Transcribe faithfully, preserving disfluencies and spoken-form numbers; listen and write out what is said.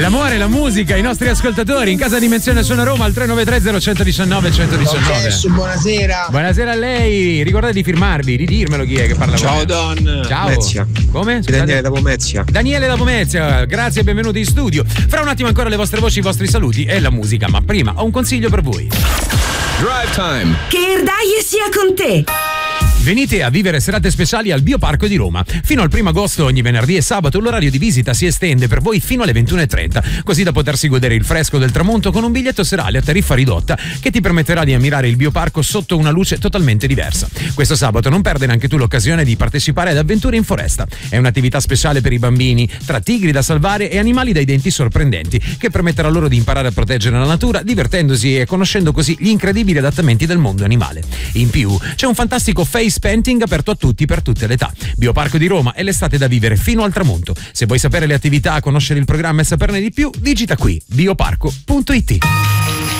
L'amore, la musica, i nostri ascoltatori in casa Dimensione Suona Roma al tre nove tre zero uno uno nove uno uno nove. Cesso, buonasera. Buonasera a lei, ricordate di firmarvi, di dirmelo chi è che parla. Ciao Don. Ciao. Mezia. Come? Scusate. Daniele da Pomezia. Daniele da Pomezia, grazie e benvenuti in studio. Fra un attimo ancora le vostre voci, i vostri saluti e la musica, ma prima ho un consiglio per voi. Drive Time. Che Erdaie sia con te. Venite a vivere serate speciali al Bioparco di Roma. Fino al primo agosto, ogni venerdì e sabato, l'orario di visita si estende per voi fino alle ventuno e trenta, così da potersi godere il fresco del tramonto con un biglietto serale a tariffa ridotta che ti permetterà di ammirare il Bioparco sotto una luce totalmente diversa. Questo sabato non perdere anche tu l'occasione di partecipare ad avventure in foresta. È un'attività speciale per i bambini, tra tigri da salvare e animali dai denti sorprendenti, che permetterà loro di imparare a proteggere la natura, divertendosi e conoscendo così gli incredibili adattamenti del mondo animale. In più, c'è un fantastico face painting aperto a tutti per tutte le età. Bioparco di Roma è l'estate da vivere fino al tramonto. Se vuoi sapere le attività, conoscere il programma e saperne di più, digita qui bioparco punto it.